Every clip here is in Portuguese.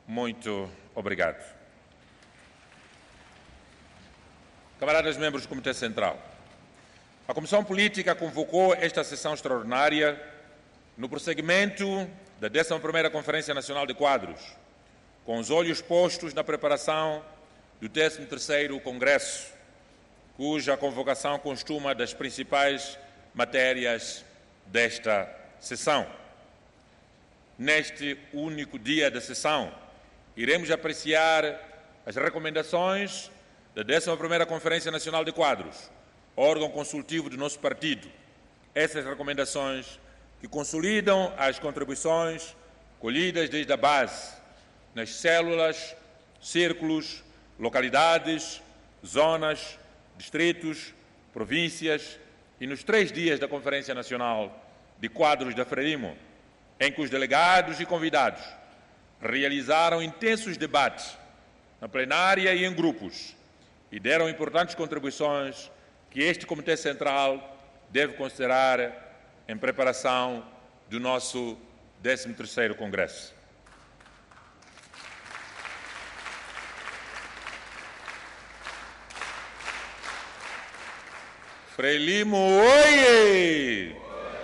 Muito obrigado. Camaradas membros do Comitê Central, a Comissão Política convocou esta sessão extraordinária no prosseguimento da 11ª Conferência Nacional de Quadros, com os olhos postos na preparação do 13º Congresso, cuja convocação consta das principais matérias desta sessão. Neste único dia da sessão, iremos apreciar as recomendações da 11ª Conferência Nacional de Quadros, órgão consultivo do nosso partido. Essas recomendações que consolidam as contribuições colhidas desde a base, nas células, círculos, localidades, zonas, distritos, províncias e nos 3 dias da Conferência Nacional de Quadros da Frelimo, em que os delegados e convidados realizaram intensos debates na plenária e em grupos e deram importantes contribuições que este Comitê Central deve considerar em preparação do nosso 13º Congresso. Frelimo, oie!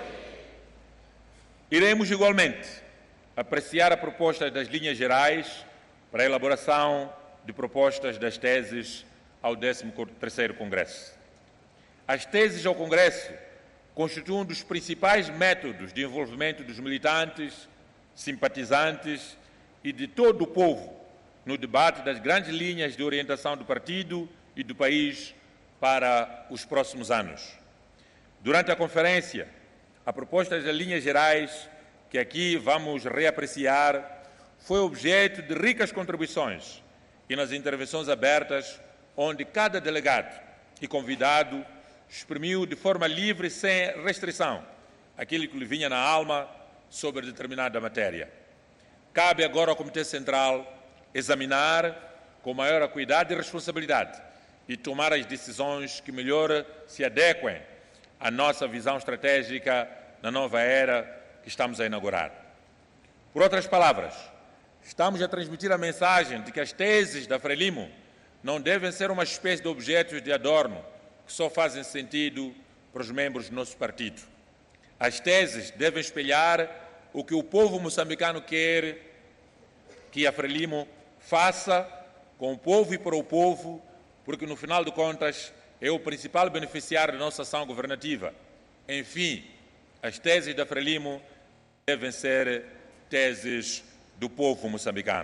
Iremos igualmente apreciar a proposta das linhas gerais para a elaboração de propostas das teses ao 13º Congresso. As teses ao Congresso constituem um dos principais métodos de envolvimento dos militantes, simpatizantes e de todo o povo no debate das grandes linhas de orientação do partido e do país para os próximos anos. Durante a conferência, a proposta das linhas gerais, que aqui vamos reapreciar, foi objeto de ricas contribuições e nas intervenções abertas, onde cada delegado e convidado exprimiu de forma livre e sem restrição aquilo que lhe vinha na alma sobre determinada matéria. Cabe agora ao Comitê Central examinar com maior acuidade e responsabilidade e tomar as decisões que melhor se adequem à nossa visão estratégica na nova era que estamos a inaugurar. Por outras palavras, estamos a transmitir a mensagem de que as teses da Frelimo não devem ser uma espécie de objetos de adorno que só fazem sentido para os membros do nosso partido. As teses devem espelhar o que o povo moçambicano quer que a Frelimo faça com o povo e para o povo, porque, no final de contas, é o principal beneficiário da nossa ação governativa. Enfim, as teses da Frelimo devem ser teses do povo moçambicano.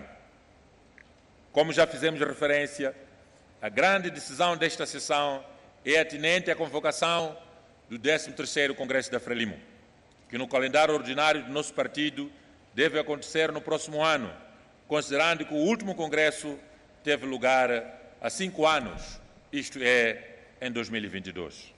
Como já fizemos referência, a grande decisão desta sessão é atinente à convocação do 13º Congresso da Frelimo, que no calendário ordinário do nosso partido deve acontecer no próximo ano, considerando que o último Congresso teve lugar há 5 anos, isto é, em 2022.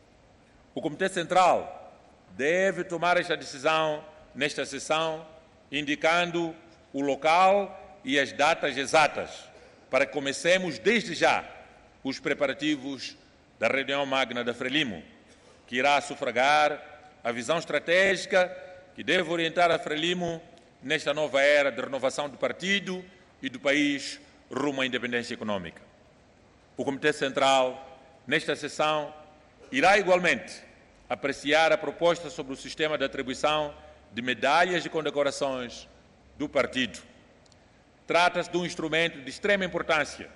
O Comitê Central deve tomar esta decisão nesta sessão, indicando o local e as datas exatas, para que comecemos desde já os preparativos da reunião magna da Frelimo, que irá sufragar a visão estratégica que deve orientar a Frelimo nesta nova era de renovação do partido e do país rumo à independência econômica. O Comitê Central, nesta sessão, irá igualmente apreciar a proposta sobre o sistema de atribuição de medalhas e condecorações do partido. Trata-se de um instrumento de extrema importância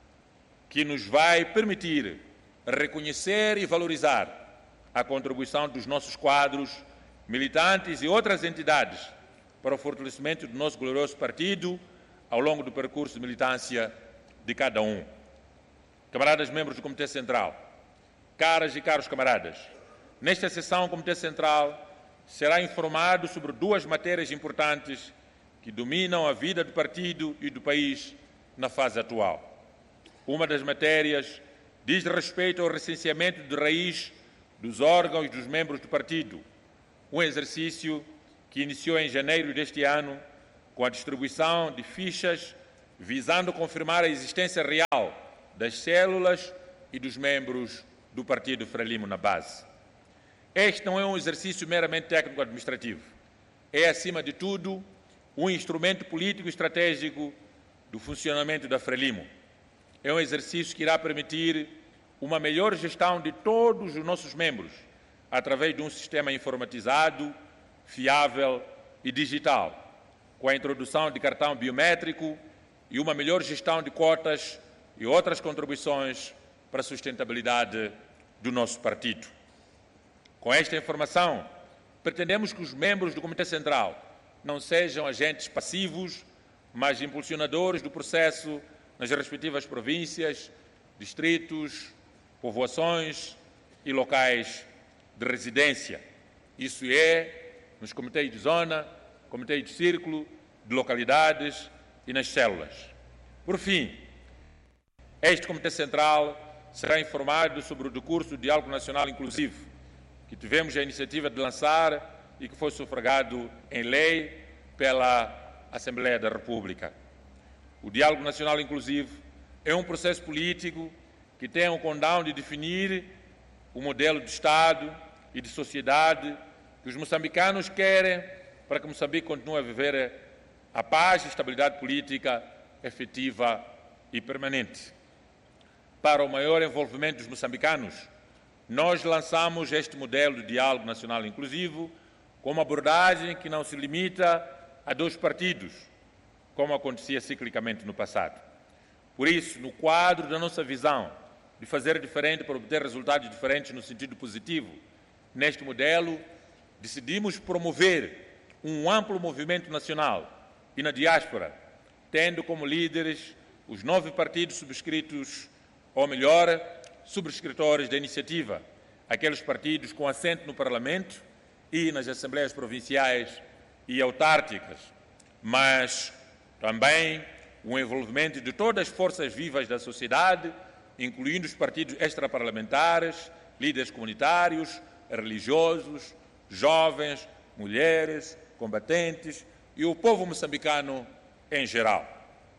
que nos vai permitir reconhecer e valorizar a contribuição dos nossos quadros, militantes e outras entidades para o fortalecimento do nosso glorioso partido ao longo do percurso de militância de cada um. Camaradas membros do Comitê Central, caras e caros camaradas, nesta sessão o Comitê Central será informado sobre 2 matérias importantes que dominam a vida do partido e do país na fase atual. Uma das matérias diz respeito ao recenseamento de raiz dos órgãos dos membros do partido, um exercício que iniciou em janeiro deste ano com a distribuição de fichas visando confirmar a existência real das células e dos membros do Partido Frelimo na base. Este não é um exercício meramente técnico-administrativo. É, acima de tudo, um instrumento político e estratégico do funcionamento da Frelimo. É um exercício que irá permitir uma melhor gestão de todos os nossos membros, através de um sistema informatizado, fiável e digital, com a introdução de cartão biométrico e uma melhor gestão de cotas e outras contribuições para a sustentabilidade do nosso partido. Com esta informação, pretendemos que os membros do Comitê Central não sejam agentes passivos, mas impulsionadores do processo nas respectivas províncias, distritos, povoações e locais de residência. Isso é, nos comitês de zona, comitês de círculo, de localidades e nas células. Por fim, este Comitê Central será informado sobre o decurso do Diálogo Nacional Inclusivo, que tivemos a iniciativa de lançar e que foi sufragado em lei pela Assembleia da República. O Diálogo Nacional Inclusivo é um processo político que tem o condão de definir o modelo de Estado e de sociedade que os moçambicanos querem para que Moçambique continue a viver a paz e estabilidade política efetiva e permanente. Para o maior envolvimento dos moçambicanos, nós lançamos este modelo de diálogo nacional inclusivo com uma abordagem que não se limita a 2 partidos, como acontecia ciclicamente no passado. Por isso, no quadro da nossa visão de fazer diferente para obter resultados diferentes no sentido positivo, neste modelo, decidimos promover um amplo movimento nacional e na diáspora, tendo como líderes os 9 partidos subscritos, ou melhor, subscritores da iniciativa, aqueles partidos com assento no Parlamento e nas Assembleias Provinciais e Autárquicas, mas também o envolvimento de todas as forças vivas da sociedade, incluindo os partidos extraparlamentares, líderes comunitários, religiosos, jovens, mulheres, combatentes e o povo moçambicano em geral.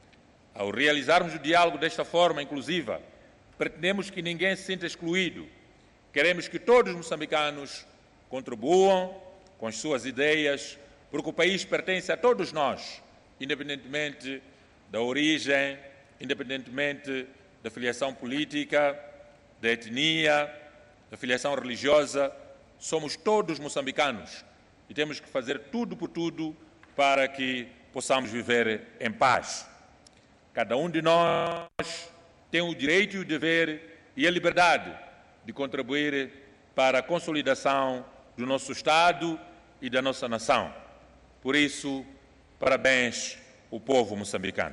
Ao realizarmos o diálogo desta forma inclusiva, pretendemos que ninguém se sinta excluído. Queremos que todos os moçambicanos contribuam com as suas ideias, porque o país pertence a todos nós, independentemente da origem, independentemente da filiação política, da etnia, da filiação religiosa. Somos todos moçambicanos e temos que fazer tudo por tudo para que possamos viver em paz. Cada um de nós tem o direito e o dever e a liberdade de contribuir para a consolidação do nosso Estado e da nossa nação. Por isso, parabéns ao povo moçambicano.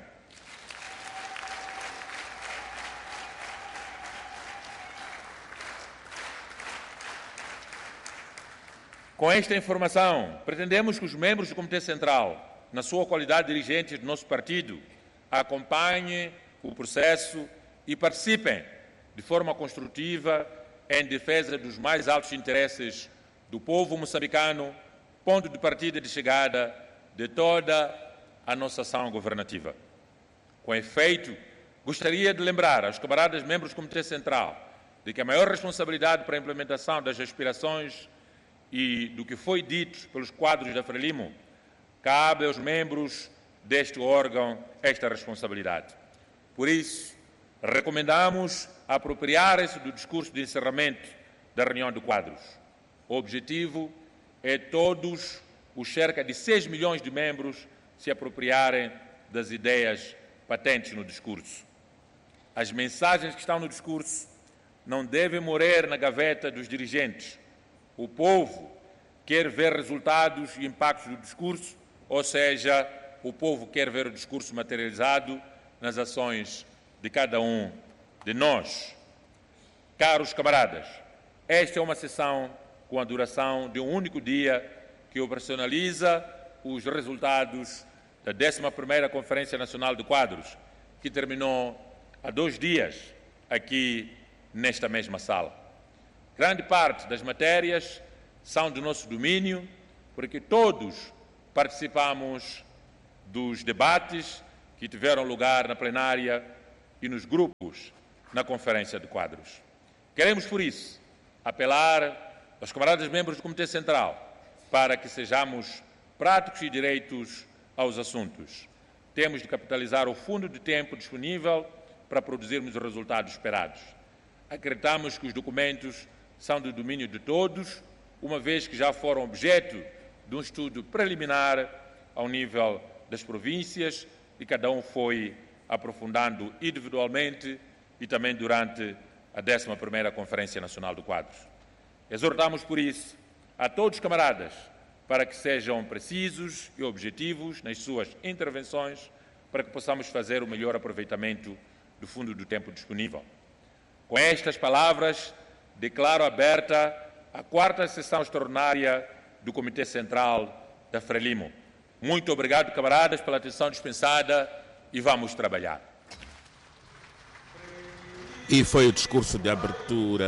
Com esta informação, pretendemos que os membros do Comitê Central, na sua qualidade de dirigentes do nosso partido, acompanhem o processo e participem de forma construtiva em defesa dos mais altos interesses do povo moçambicano, ponto de partida e de chegada de toda a nossa ação governativa. Com efeito, gostaria de lembrar aos camaradas membros do Comitê Central de que a maior responsabilidade para a implementação das aspirações e do que foi dito pelos quadros da Frelimo cabe aos membros deste órgão esta responsabilidade. Por isso, recomendamos apropriarem-se do discurso de encerramento da reunião de quadros. O objetivo é todos os cerca de 6 milhões de membros se apropriarem das ideias patentes no discurso. As mensagens que estão no discurso não devem morrer na gaveta dos dirigentes. O povo quer ver resultados e impactos do discurso, ou seja, o povo quer ver o discurso materializado nas ações de cada um de nós. Caros camaradas, esta é uma sessão com a duração de um único dia que operacionaliza os resultados da 11ª Conferência Nacional de Quadros, que terminou há 2 dias aqui nesta mesma sala. Grande parte das matérias são do nosso domínio, porque todos participamos dos debates que tiveram lugar na plenária e nos grupos na Conferência de Quadros. Queremos, por isso, apelar aos camaradas membros do Comitê Central para que sejamos práticos e direitos aos assuntos. temos de capitalizar o fundo de tempo disponível para produzirmos os resultados esperados. Acreditamos que os documentos são do domínio de todos, uma vez que já foram objeto de um estudo preliminar ao nível das províncias e cada um foi aprofundando individualmente e também durante a 11ª Conferência Nacional do Quadro. Exortamos, por isso, a todos os camaradas para que sejam precisos e objetivos nas suas intervenções para que possamos fazer o melhor aproveitamento do fundo do tempo disponível. Com estas palavras, declaro aberta a 4ª sessão extraordinária do Comitê Central da Frelimo. Muito obrigado, camaradas, pela atenção dispensada e vamos trabalhar. E foi o discurso de abertura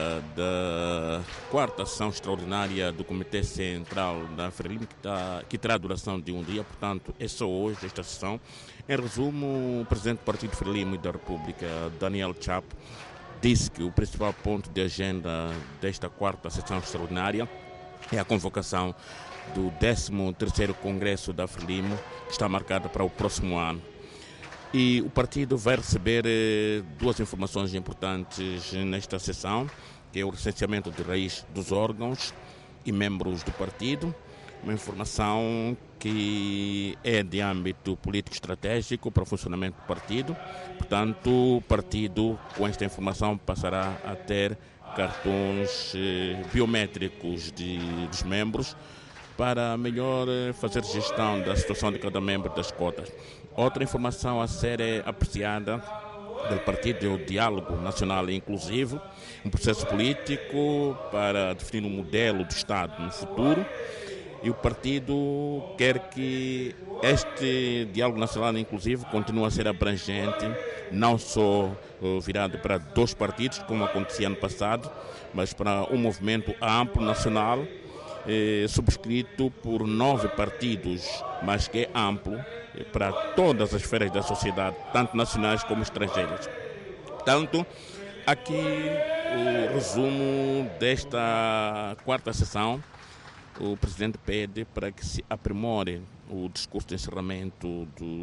da 4ª sessão extraordinária do Comitê Central da Frelimo, que terá duração de um dia, portanto, é só hoje esta sessão. Em resumo, o presidente do Partido Frelimo e da República, Daniel Chapo, disse que o principal ponto de agenda desta 4ª sessão extraordinária é a convocação do 13º Congresso da Frelimo, que está marcada para o próximo ano. E o partido vai receber duas informações importantes nesta sessão, que é o recenseamento de raiz dos órgãos e membros do partido, uma informação que é de âmbito político estratégico para o funcionamento do partido. Portanto, o partido, com esta informação, passará a ter cartões biométricos dos membros para melhor fazer gestão da situação de cada membro das cotas. Outra informação a ser apreciada do partido é o diálogo nacional inclusivo, um processo político para definir um modelo de Estado no futuro. E o partido quer que este diálogo nacional inclusivo continue a ser abrangente, não só virado para 2 partidos, como acontecia ano passado, mas para um movimento amplo nacional, subscrito por 9 partidos, mas que é amplo para todas as esferas da sociedade, tanto nacionais como estrangeiras. Portanto, aqui o resumo desta 4ª sessão. O presidente pede para que se aprimore o discurso de encerramento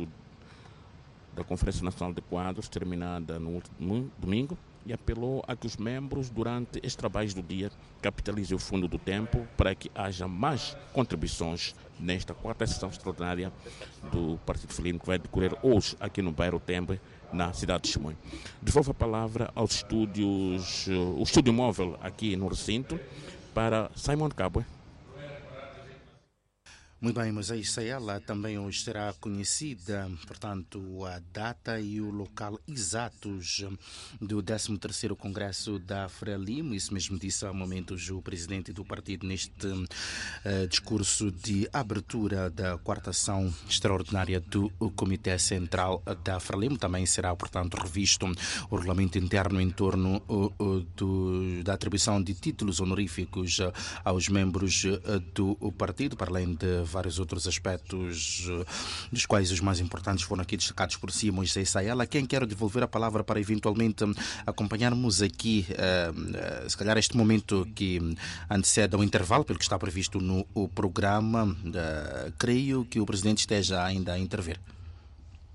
da Conferência Nacional de Quadros, terminada no último domingo, e apelou a que os membros, durante estes trabalhos do dia, capitalizem o fundo do tempo para que haja mais contribuições nesta 4ª sessão extraordinária do Partido Frelimo, que vai decorrer hoje aqui no bairro Tembe, na cidade de Chimoio. Devolvo a palavra aos estúdios, o estúdio móvel aqui no recinto, para Simon Cabo. Muito bem, mas isso ela também hoje será conhecida, portanto, a data e o local exatos do 13º Congresso da Frelimo. Isso mesmo disse há momentos o presidente do partido neste discurso de abertura da 4ª sessão extraordinária do Comitê Central da Frelimo. Também será, portanto, revisto o regulamento interno em torno da atribuição de títulos honoríficos aos membros do partido, para além de vários outros aspectos, dos quais os mais importantes foram aqui destacados por si, Moisés Sayala. Quem quer devolver a palavra para eventualmente acompanharmos aqui, se calhar este momento que antecede ao intervalo, pelo que está previsto no programa, creio que o Presidente esteja ainda a intervir.